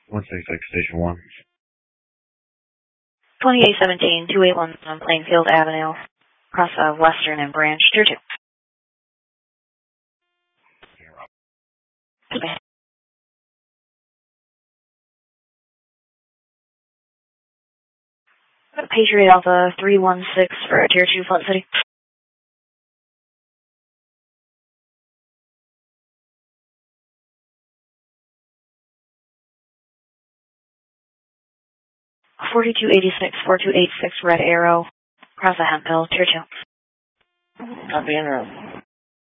166 Station 1. 2817, 281 on Plainfield Avenue, across Western and Branch, Tier 2. Okay. Patriot Alpha 316 for Tier 2, Flint City. (4286) 4286 Red Arrow, across the Hemphill, Tier 2. Copy en route.